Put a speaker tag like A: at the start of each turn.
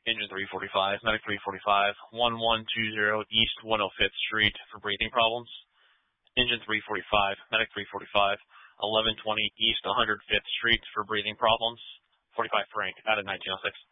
A: Engine 345, Medic 345, 1120 East 105th Street for breathing problems. Engine 345, Medic 345, 1120 East 105th Street for breathing problems. 45 Frank, out of 1906.